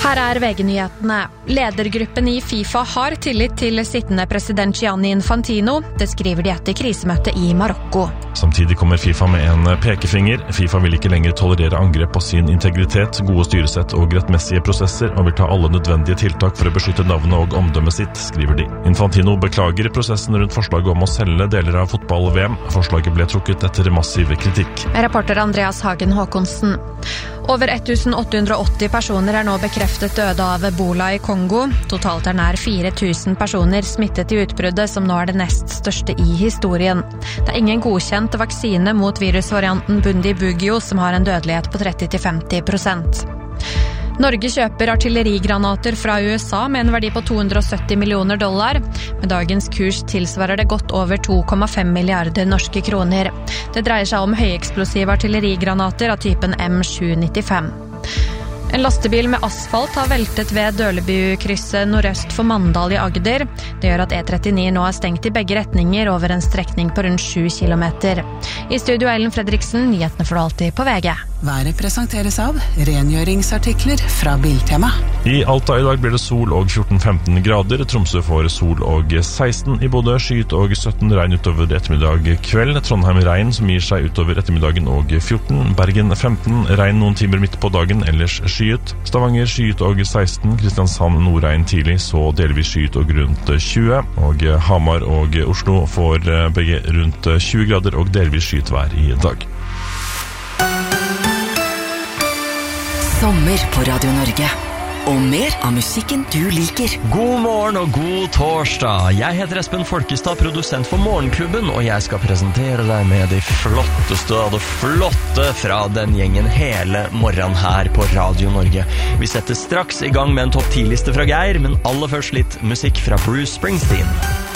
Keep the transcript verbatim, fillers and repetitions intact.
Her er V G-nyhetene. Ledergruppen i FIFA har tillit til sittende president Gianni Infantino. Det skriver de etter krisemøtet i Marokko. Samtidig kommer FIFA med en pekefinger. FIFA vil ikke lenger tolerere angrep på sin integritet, gode styresett og rettmessige prosesser, og vil ta alle nødvendige tiltak for å beskytte navnet og omdømmet sitt, skriver de. Infantino beklager prosessen rundt forslaget om å selge deler av fotball-V M. Forslaget ble trukket etter massiv kritikk. Reporter Andreas Hagen Håkonsen. Over åtte hundre og åtti personer er nå bekreftet døde av Ebola i Kongo. Totalt er nær fire tusen personer smittet i utbruddet, som nå er det nest største i historien. Det er ingen godkjent vaksine mot virusvarianten Bundibugyo, som har en dødelighet på tretti til femti prosent. Norge kjøper artillerigranater fra U S A med en verdi på to hundre og sytti millioner dollar. Med dagens kurs tilsvarer det godt over to komma fem milliarder norske kroner. Det dreier seg om høyeksplosive artillerigranater av typen M sju nittifem. En lastebil med asfalt har veltet ved Dølebu-krysset nordøst for Mandal i Agder. Det gjør at E trettini nå er stengt i begge retninger over en strekning på rundt sju kilometer. I studio Ellen Fredriksen, nyhetene for alltid på V G. Været presenteres av rengjøringsartikler fra Biltema. I Alta i dag blir det sol og fjorten til femten grader. Tromsø får sol og seksten. I Bodø skyet og sytten, regn utover ettermiddag kveld. Trondheim regn som gir seg utover ettermiddagen og fjorten. Bergen femten, regn noen timer midt på dagen, ellers skyet. Stavanger skyet og seksten. Kristiansand nordregn tidlig, så delvis skyet og rundt tjue. Og Hamar og Oslo får begge rundt tjue grader og delvis skyet vær i dag. Sommer på Radio Norge. Og mer av musikken du liker. God morgen og god torsdag. Jeg heter Espen Folkestad, produsent for Morgenklubben, og jeg skal presentere deg med de flotteste av det flotte fra den gjengen hele morgenen her på Radio Norge. Vi setter straks i gang med en topp ti-liste fra Geir, men aller først litt musikk fra Bruce Springsteen.